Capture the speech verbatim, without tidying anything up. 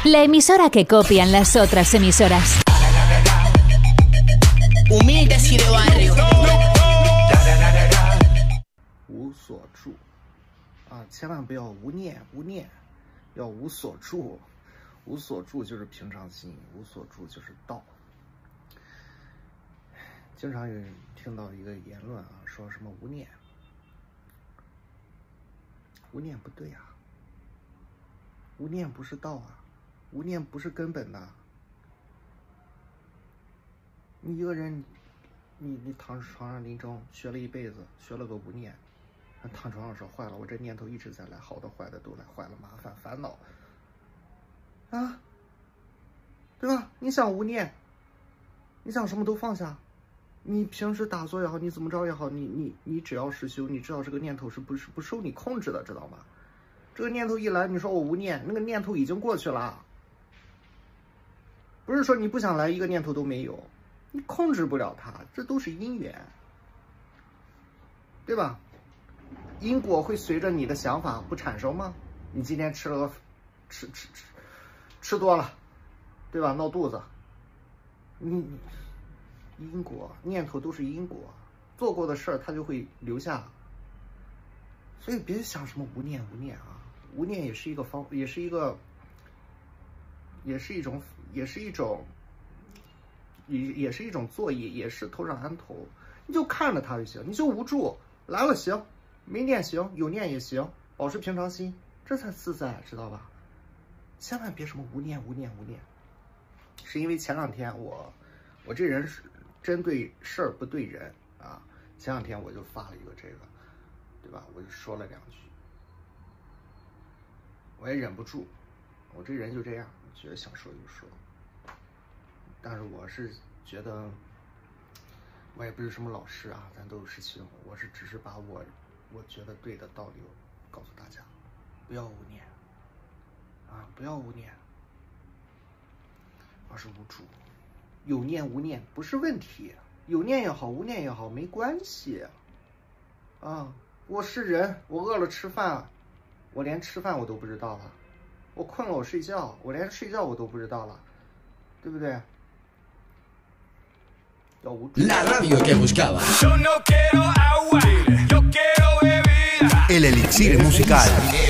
La emisora que copian las otras emisoras. Humildes y de barrio. 无所住啊，千万不要无念，无念，要无所住。无所住就是平常心，无所住就是道。经常有人听到一个言论啊，说什么无念，无念不对啊，无念不是道啊，无念不是根本的。你一个人，你你躺床上临终学了一辈子，学了个无念，躺床上说坏了，我这念头一直在来，好的坏的都来，坏了麻烦烦恼啊，对吧？你想无念，你想什么都放下。你平时打坐也好，你怎么着也好，你你你只要是修，你知道这个念头是不是不受你控制的，知道吗？这个念头一来，你说我无念，那个念头已经过去了。不是说你不想来，一个念头都没有，你控制不了它，这都是因缘，对吧？因果会随着你的想法不产生吗？你今天吃了个吃吃吃吃多了，对吧？闹肚子，你。因果念头都是因果，做过的事儿它就会留下，所以别想什么无念无念啊，无念也是一个方，也是一个，也是一种，也是一种，也也是一种作业，也是头上安头，你就看着它就行，你就无助，来了行，没念行，有念也行，保持平常心，这才自在，知道吧？千万别什么无念无念无念，是因为前两天我，我这人是。针对事儿不对人啊！前两天我就发了一个这个，对吧？我就说了两句，我也忍不住，我这人就这样，觉得想说就说。但是我是觉得，我也不是什么老师啊，咱都有师兄，我是只是把我我觉得对的道理告诉大家，不要无念啊，不要无念，而是无助。有念无念不是问题，有念也好，无念也好，没关系。啊，我是人，我饿了吃饭，我连吃饭我都不知道了；我困了我睡觉，我连睡觉我都不知道了，对不对？要无助。 La radio que buscaba. El elixir musical.